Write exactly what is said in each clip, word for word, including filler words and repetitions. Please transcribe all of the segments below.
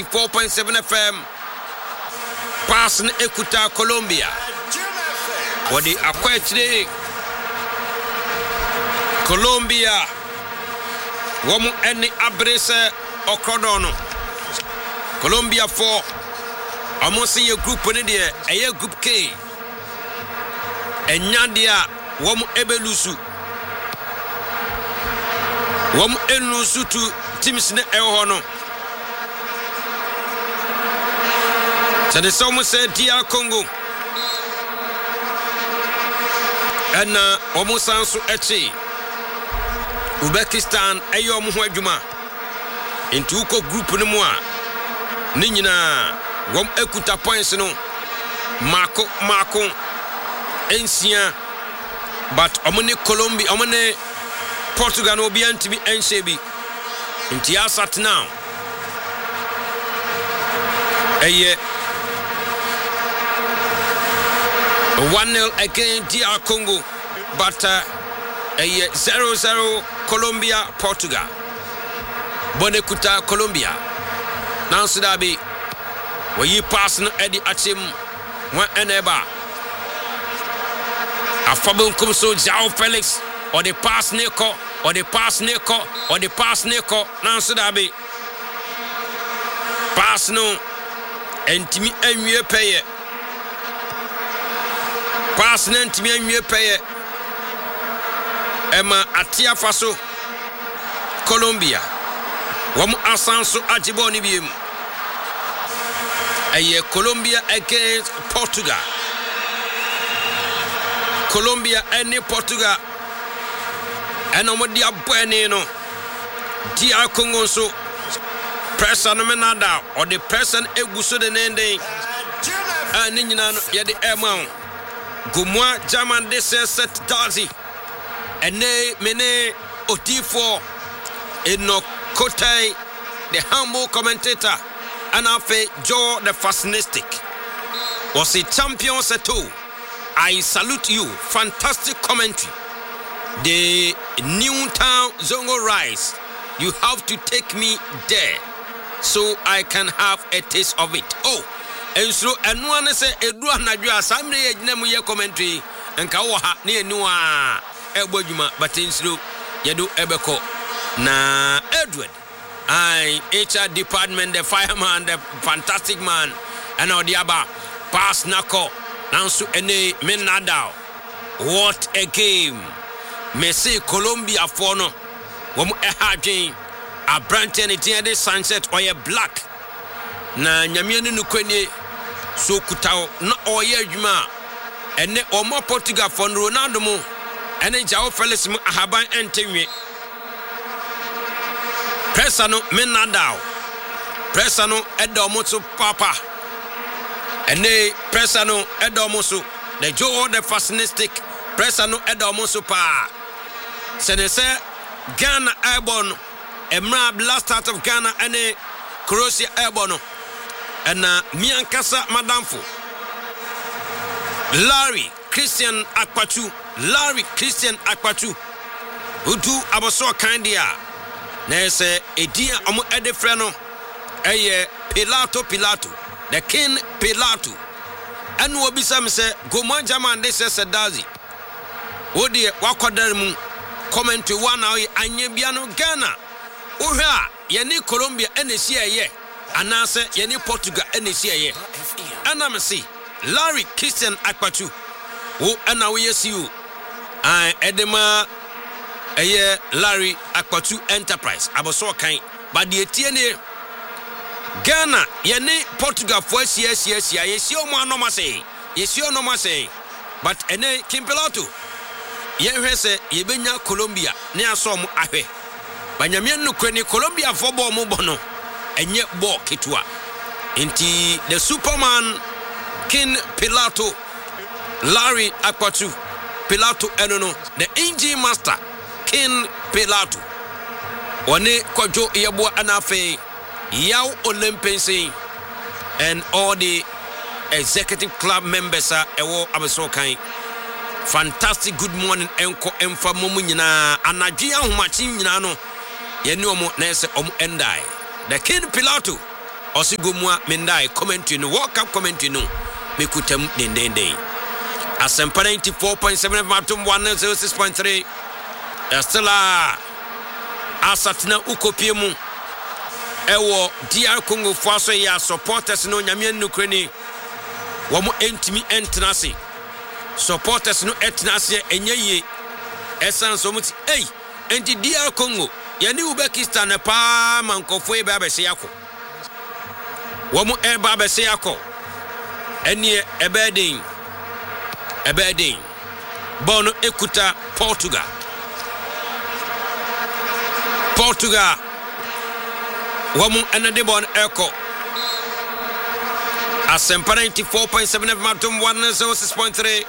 ninety-four point seven F M. Passing Ekuta Colombia. What the Aquachi Colombia. Womu any abrese Okrodono. Colombia four. Almost see a group in there, a group K. And Nyandia, Womu Ebelusu. Womu Enusu to Teams Ne Ehono. So the someone said D R Congo. And uh almost answer Echi. Uzbekistan ayo muhwajuma. Into uko group no mo a. Ninyina wom ekuta points no. Mako mako ensia. But omone Colombia, omone Portugal no bi antimi enshebi. Inti asat now. Eye one nil again D R Congo, but uh, a zero zero Colombia Portugal. Bonekuta Colombia. Now Sudabi, where you pass no Eddie Achim one eneba. A fabun come so João Felix or the pass Nico or the pass Nico or the pass Nico. Now Sudabi pass no and Timmy Emwe pay. Pass Nantimi Emwe pay. Emma Atia Faso Colombia. Wamu Asanso Ajiboni Bim. Aye Colombia against Portugal. Colombia and Portugal. And on the Abuenino. D R Congo so person menada or the person eguso de nende. And Ninano Yadi Emma. Gumwa German de set Dazi. Ene mene Otifo Eno Kotai, the humble commentator, and Afe Joe the Fascinistic. Was a champion set two. I salute you. Fantastic commentary. The Newtown Zongo Rise. You have to take me there so I can have a taste of it. Oh, and so and one say Edua Najua Samre Namuya commentary and Kawaha near Nua Ebojuma, but in slow Yadu Ebeko. Na Edward, I H R department, the fireman, the fantastic man, and all the other pass Nako, Nansu Ene Menadao. What a game! Messi Colombia Fono, Wom Ehajin, a branch and the sunset or a black. Na Nyamian Nukwenye, so Kutao, not all year Juma, and ne or more Portugal for Ronaldo Mo, and a Jao Felis Haban and Timmy. Presano Menadao. Presano Edomoso Papa. And they Presano Edomoso. The Joe the Fascinistic. Presano Edomoso Pa. Senese Ghana Airborne. Emra blast out of Ghana and a Croatia Airborne. And uh, Miankasa Madamfo. Larry Christian Akpatu. Larry Christian Akpatu. Who do Abaso Kandia. Nese edia omo edefreno eye Pilato Pilato the king Pilato anu obisa me se Gomon German de se Sedazi odi wakodar mu comment one now anye bia no Ghana wo a ye ni Colombia enesi eye anase ye ni Portugal enesi eye ana me see Larry Christian Akpatu wo ana wo yesiu an edema Aye Larry Akpatu Enterprise Aboso kan but the etiene Ghana yene Portugal for yes yes yes yes yo mo anoma say yes yo no say but ene Kimpilato ye hwe se ye benya Colombia ne aso mo ahwe banyame no kwani Colombia for ball mo bono enye ball ketua inti the Superman King Pilato Larry Akpatu Pilato enono the engine master King Pilato. One Kojo Yabo Anafe, Yao Olympians, and all the executive club members are Ewo Abasokai. Fantastic good morning, Enko Emfa Mumunina, Anajia Humachin Yano, Yenuomo Nese Om Endai. The King Pilato, osigomua mendai commentary no World Cup commentary no mekutam den den den Asempa ninety-four point seven Matum one oh six point three Estela Asatna Ukopiemu Ewo D R Congo Faso ya supporters no nyame nukreni Wamo entimi entnasi supporters no etnasi enye esan so muti ei enti D R Congo yani Uzbekistan pa mankofo e ba bese yako Wamo e ba bese yako enie ebedin ebedin bono ekuta Portugal Portugal Wamu enade bon eko Asempa ninety-four point seven F Matum one oh six point three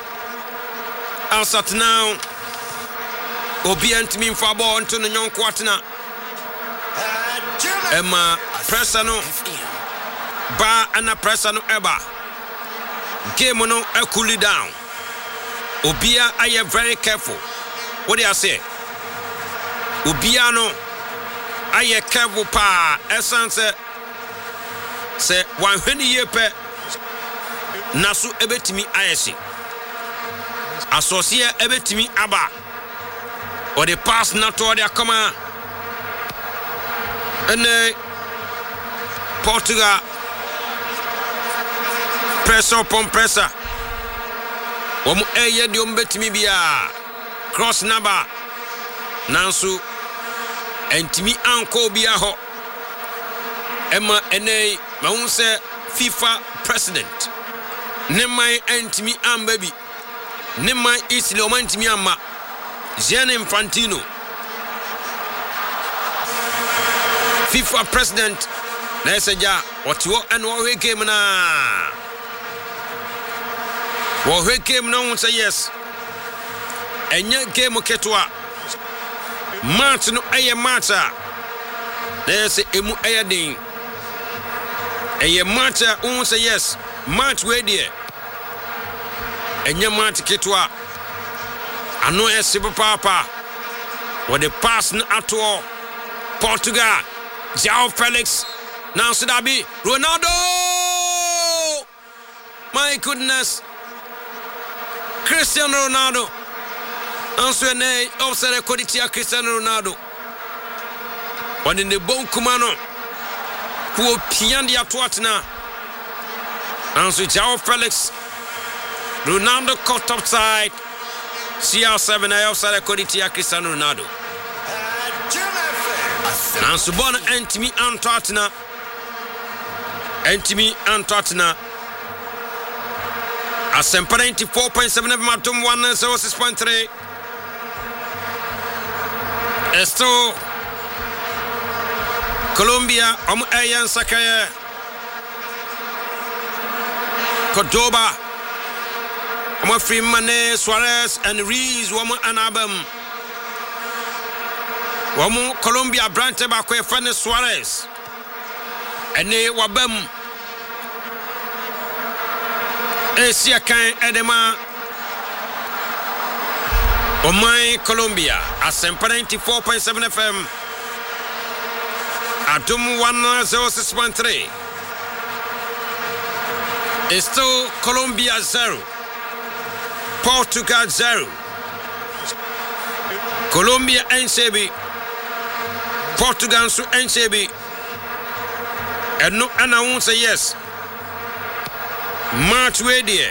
Ansat now Obi antimi mfa ball nto no nyonko atena Emma pressa no ba ana pressa no eba game no e cool down Obia aye very careful what do I say Obia no aye careful pa essence se one hweni yepe naso ebetimi ayesi asosia ebetimi aba or the pass not to their come and Portugal pressure upon pressure Omu eye di ombetimi bia cross number nansu entimi anko bia ho Emma ene maunse FIFA president Nemai entimi ambabi Nemai isli omantimi amma Gianni Infantino FIFA president Neseja watiwo eno we game na Wo we game na unsa yes Enye game ketwa match no eye match Nese emu eye din Eye match unsa yes match we there Enye match ketwa Ano esi papa Wo the pass na ato Portugal João Felix now Sidabi Ronaldo My goodness Cristiano Ronaldo Anso ne offside koditia Cristiano Ronaldo One in the bon kumano Who piandi atwatna Anso João Felix Ronaldo caught upside C R seven offside koditia Cristiano Ronaldo Anso bona entimi antwatna Entimi antwatna Asempa ninety-four point seven Matum one oh six point three Esto Colombia Om Ayan Sakaya Cordoba Om Freeman Suarez and Rees Woman Anabam Woman Colombia Brante Bakwe Fane Suarez Ene Wabam Asia kan edema Omai Colombia Asempa ninety-four point seven F M Adum one oh six point three Esto Colombia zero Portugal zero Colombia N C B Portugal su N C B And no and I won't say yes Match we there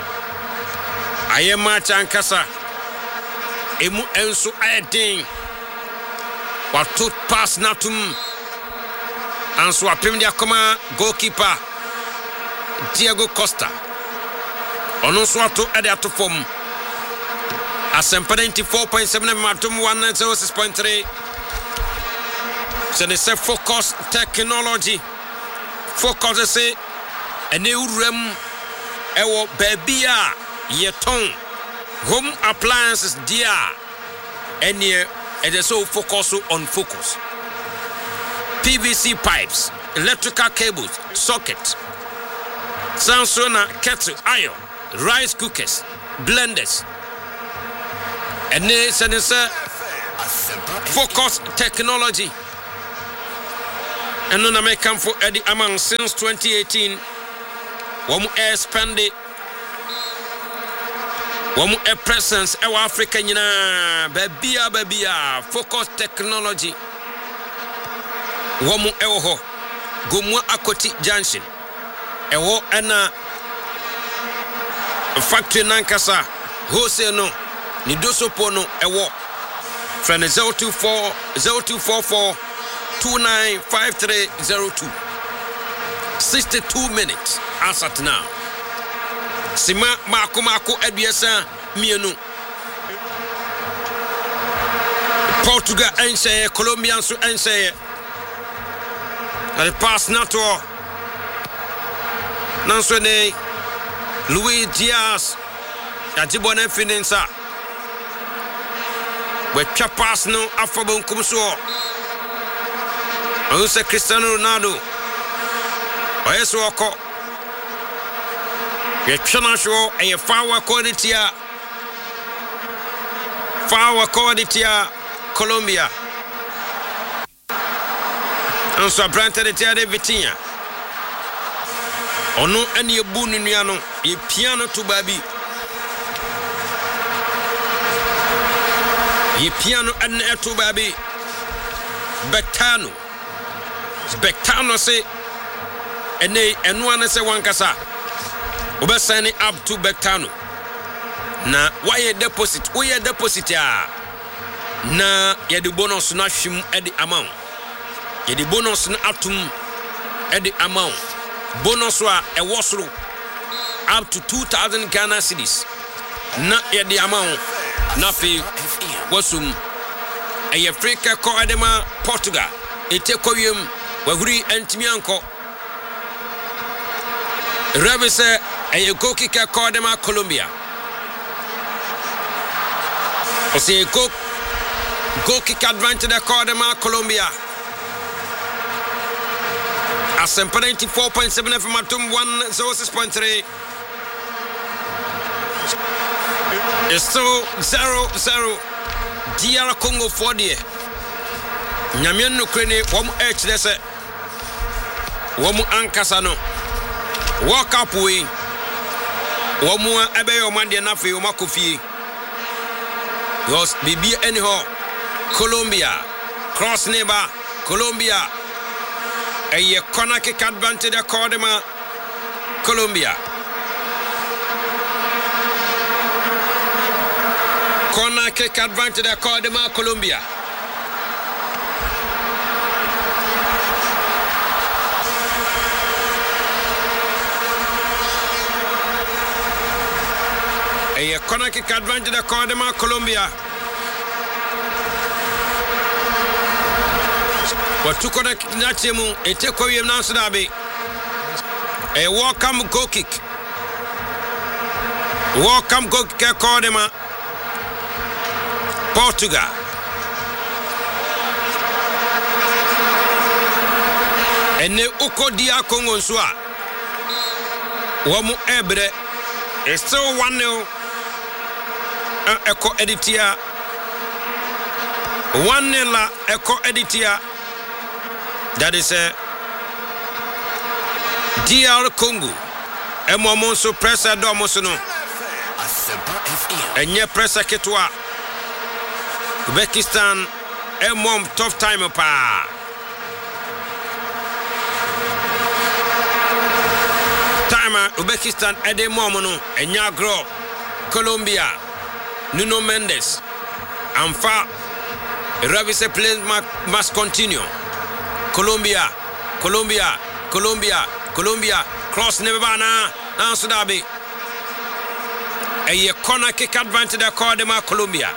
I am match and kasa Emu enso ayedin What to pass natum And so apem dia koma goalkeeper Diego Costa Ono so ato ade ato form Asempa ninety-four point seven Matum one oh six point three So they say focus technology Focus say a new room Ewo babia yeton home appliances dear and here it is so focus on focus P V C pipes electrical cables socket Samsung kettle iron rice cookers blenders and this and this focus technology ɛno na mekamfo ɛde among since twenty eighteen wɔn expand wɔn a presence ɛwɔ Africa nyinaa babia babia focus technology wɔn ɛwɔ hɔ Gomua Akoti Junction ɛwɔ ɛna factory nankasa wholesale no ni dosopo no ɛwɔ friend zero two four zero two four four two nine five three zero two sixty-two minutes as at now sima mako mako aduasa mienu Portugal ense Colombia so ense the pass nato nanso ne Luis Diaz ajibona fininsa wetwa pass no afabo nkum so Ose Cristiano Ronaldo oyeso oko yetwana sho eye fawa quality a fawa quality a Colombia anso abrante de tia de Vitinha ono ene ebu nua no e piano to babi ye piano ene eto babi Betano Betano say ene eno ane se wankasa obesane up to Betano na why deposit we deposit a na ye de bonus na hwim e de amount ye de bonus na atum e de amount bonus wa e wosoro up to two thousand Ghana cedis na ye de amount na fi wasum e Africa ko adema Portugal ete koyem wahuri antimi anko Rebese e go kick ko adema Colombia o se go go kick advantage de ko adema Colombia Asempa ninety-four point seven F M Atum one oh six point three it's still zero zero D R Congo for the Nyamian no krene wom H dese wom ankasa no walk up we wom ebe yo man de na fe yo makofie yos bibi anyhow Colombia cross neighbor Colombia a corner kick advantage de Cordema Colombia corner kick advantage de Cordema Colombia a corner kick advantage de Cordema Colombia What to connect Nachimu, a take away Nansudabi. A welcome go kick. Welcome go kick, Cordema. Portugal. And ne Uko dia Congo Swa. Wamu Ebre. It's still one nil. Echo editia. One nil Echo editia. That is a D R Congo. Emo monso pressa domoso no. Enye pressa ketwa. Uzbekistan emo tough time pa. Time Uzbekistan ede momo no enya gro. Colombia Nuno Mendes. Amfa Ravise play must continue. Colombia, Colombia, Colombia, Colombia, cross Nevana, Ansudabi. A corner kick advantage de Cordema Colombia.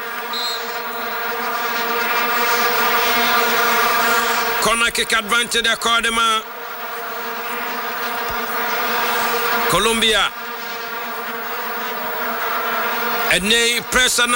Corner kick advantage de Cordema Colombia. And they press